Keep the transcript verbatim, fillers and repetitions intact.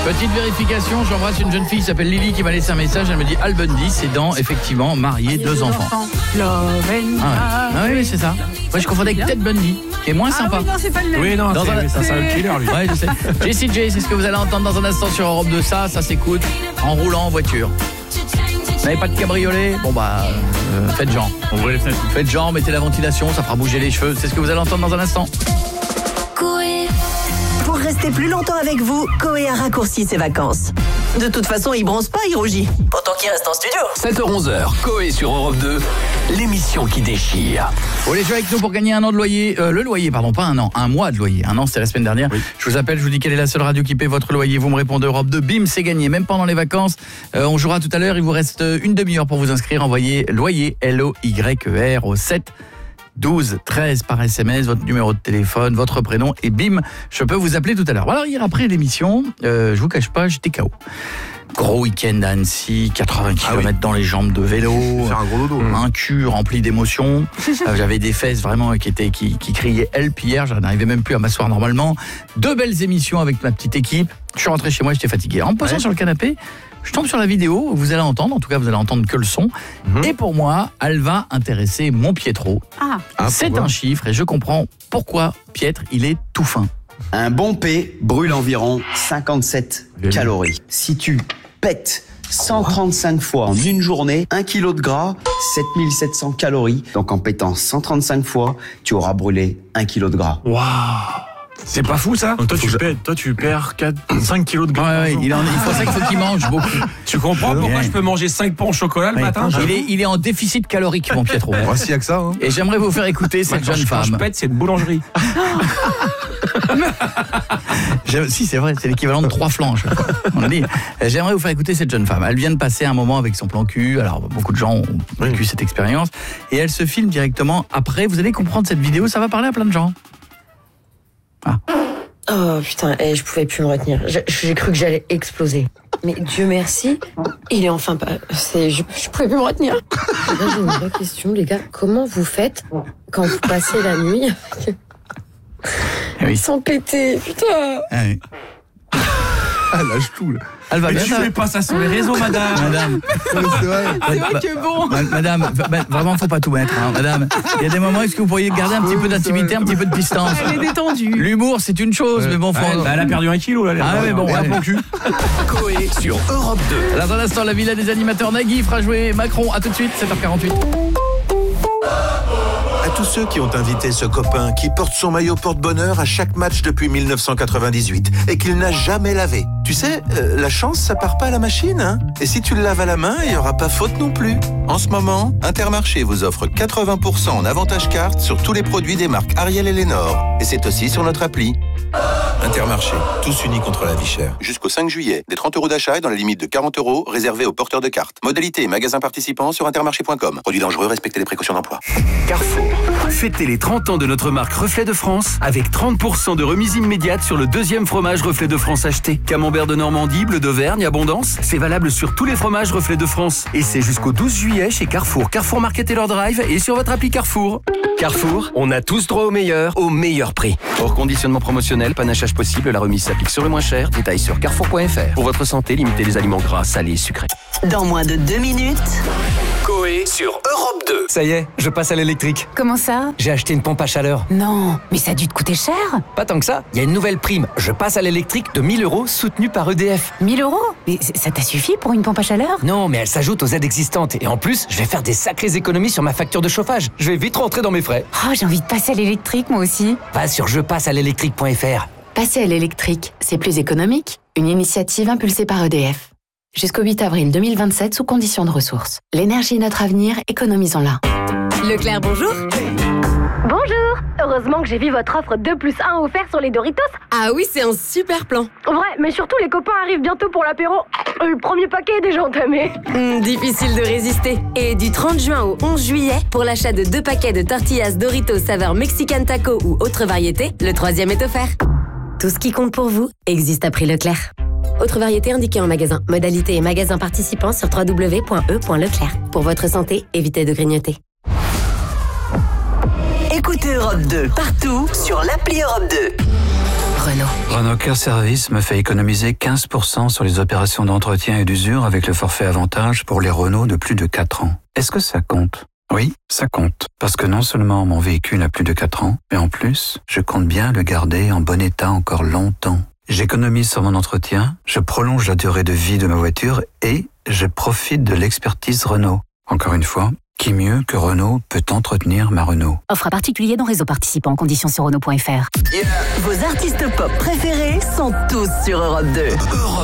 Petite vérification, j'embrasse une jeune fille qui s'appelle Lily qui m'a laissé un message. Elle me dit Al Bundy, c'est dans, effectivement, marié, deux, deux enfants. enfants. Love and ah, ouais. ah oui, oui, c'est ça. Moi, je confondais avec Ted Bundy, qui est moins ah sympa. Oui, non, c'est pas le même. Oui, non, dans c'est, un... c'est, c'est un killer, lui. Ouais, je sais. Jessie J, c'est ce que vous allez entendre dans un instant sur Europe deux. Ça, ça s'écoute en roulant en voiture. Vous n'avez pas de cabriolet? Bon bah, euh, faites genre. Ouvrez les fenêtres. Faites genre, mettez la ventilation, ça fera bouger les cheveux. C'est ce que vous allez entendre dans un instant. Pour rester plus longtemps avec vous, Coé a raccourci ses vacances. De toute façon, il bronze pas, il rougit. Autant qu'il reste en studio. sept heures onze, Coé sur Europe deux, l'émission qui déchire. Vous voulez jouer avec nous pour gagner un an de loyer, euh, le loyer, pardon, pas un an, un mois de loyer. Un an, c'était la semaine dernière. Oui. Je vous appelle, je vous dis quelle est la seule radio qui paie votre loyer. Vous me répondez Europe deux, bim, c'est gagné. Même pendant les vacances, euh, on jouera tout à l'heure. Il vous reste une demi-heure pour vous inscrire. Envoyez loyer, L O Y E R, au sept douze treize par S M S, votre numéro de téléphone, votre prénom, et bim, je peux vous appeler tout à l'heure. Alors hier après l'émission, euh, je vous cache pas, j'étais K O. Gros week-end à Annecy, quatre-vingts kilomètres ah oui. dans les jambes de vélo, faire un gros dodo, un cul rempli d'émotions. euh, j'avais des fesses vraiment qui étaient qui, qui criaient help hier, je n'arrivais même plus à m'asseoir normalement. Deux belles émissions avec ma petite équipe. Je suis rentré chez moi, j'étais fatigué. En me posant ouais. sur le canapé, je tombe sur la vidéo, vous allez entendre, en tout cas vous allez entendre que le son. Mmh. Et pour moi, elle va intéresser mon Pietro. Ah. Ah, c'est un chiffre et je comprends pourquoi Pietre, il est tout fin. Un bon P brûle environ cinquante-sept Bien. calories. Si tu pètes cent trente-cinq fois en une journée, un kilo de gras, sept mille sept cents calories. Donc en pétant cent trente-cinq fois, tu auras brûlé un kilo de gras. Waouh! C'est pas fou ça? Donc toi, tu je... perds, toi tu perds quatre, cinq kilos de gras. Ouais, ouais, il, en, il faut ça qu'il faut qu'il mange beaucoup. Tu comprends pourquoi ouais. je peux manger cinq pains au chocolat le ouais, matin? il est, il est en déficit calorique, mon Pietro. Ouais, s'il y a que ça. Hein. Et j'aimerais vous faire écouter cette ouais, jeune je, femme. Quand je pète, c'est une boulangerie. Si, c'est vrai, c'est l'équivalent de trois flanches. On a dit. J'aimerais vous faire écouter cette jeune femme. Elle vient de passer un moment avec son plan cul. Alors, beaucoup de gens ont vécu oui. cette expérience. Et elle se filme directement après. Vous allez comprendre cette vidéo, ça va parler à plein de gens. Ah. Oh putain, eh, je pouvais plus me retenir. J'ai, j'ai cru que j'allais exploser. Mais Dieu merci, il est enfin pas... C'est, je, je pouvais plus me retenir. Là, j'ai une vraie question, les gars. Comment vous faites quand vous passez la nuit oui. sans péter? Putain. Ah oui. Ah, lâche tout, là. Elle va bien. Tu fais pas ça sur les réseaux, madame. Madame. C'est vrai, c'est vrai que bon. Madame, vraiment, faut pas tout mettre, hein. Madame, il y a des moments, est-ce que vous pourriez garder un petit peu d'intimité, un petit peu de distance? Elle est détendue. L'humour, c'est une chose, ouais. mais bon, faut... Ouais, bah, elle a perdu un kilo, là. Ah, mais bon, ouais. mon cul. Coé sur Europe deux. Alors, dans l'instant, la villa des animateurs, Nagui fera jouer Macron. À tout de suite, sept heures quarante-huit. À tous ceux qui ont invité ce copain qui porte son maillot porte-bonheur à chaque match depuis mille neuf cent quatre-vingt-dix-huit et qu'il n'a jamais lavé. Tu sais, euh, la chance, ça part pas à la machine, hein. Et si tu le laves à la main, il n'y aura pas faute non plus. En ce moment, Intermarché vous offre quatre-vingts pour cent en avantage carte sur tous les produits des marques Ariel et Lénore. Et c'est aussi sur notre appli. Intermarché, tous unis contre la vie chère. Jusqu'au cinq juillet, des trente euros d'achat et dans la limite de quarante euros réservés aux porteurs de cartes. Modalité et magasins participants sur intermarché point com. Produits dangereux, respectez les précautions d'emploi. Carrefour. Fêtez les trente ans de notre marque Reflet de France avec trente pour cent de remise immédiate sur le deuxième fromage Reflet de France acheté. Camembert de Normandie, bleu d'Auvergne, Abondance. C'est valable sur tous les fromages Reflet de France. Et c'est jusqu'au douze juillet chez Carrefour. Carrefour Market et leur drive et sur votre appli Carrefour. Carrefour, on a tous droit au meilleur, au meilleur prix. Hors conditionnement promotionnel, panachage possible, la remise s'applique sur le moins cher. Détails sur carrefour point f r. Pour votre santé, limitez les aliments gras, salés et sucrés. Dans moins de deux minutes... Coé sur Europe deux. Ça y est, je passe à l'électrique. Comment ça? J'ai acheté une pompe à chaleur. Non, mais ça a dû te coûter cher. Pas tant que ça, il y a une nouvelle prime. Je passe à l'électrique de mille euros soutenue par E D F. mille euros? Mais ça t'a suffi pour une pompe à chaleur? Non, mais elle s'ajoute aux aides existantes. Et en plus, je vais faire des sacrées économies sur ma facture de chauffage. Je vais vite rentrer dans mes frais. Oh, j'ai envie de passer à l'électrique, moi aussi. Va sur je passe à l'électrique point f r. Passer à l'électrique, c'est plus économique. Une initiative impulsée par E D F. Jusqu'au huit avril deux mille vingt-sept sous conditions de ressources. L'énergie est notre avenir, économisons-la. Leclerc, bonjour. Bonjour. Heureusement que j'ai vu votre offre deux plus un offert sur les Doritos. Ah oui, c'est un super plan. Ouais, mais surtout les copains arrivent bientôt pour l'apéro. Le premier paquet est déjà entamé. Mmh, difficile de résister. Et du trente juin au onze juillet, pour l'achat de deux paquets de tortillas Doritos saveur Mexican Taco ou autre variété, le troisième est offert. Tout ce qui compte pour vous existe à prix Leclerc. Autre variété indiquée en magasin. Modalité et magasin participants sur w w w point e point leclerc. Pour votre santé, évitez de grignoter. Écoutez Europe deux partout sur l'appli Europe deux. Renault. Renault Care Service me fait économiser quinze pour cent sur les opérations d'entretien et d'usure avec le forfait avantage pour les Renault de plus de quatre ans. Est-ce que ça compte ? Oui, ça compte. Parce que non seulement mon véhicule a plus de quatre ans, mais en plus, je compte bien le garder en bon état encore longtemps. J'économise sur mon entretien, je prolonge la durée de vie de ma voiture et je profite de l'expertise Renault. Encore une fois, qui mieux que Renault peut entretenir ma Renault ? Offre à particulier dans réseau participant. Conditions sur Renault point F R. Vos artistes pop préférés sont tous sur Europe deux.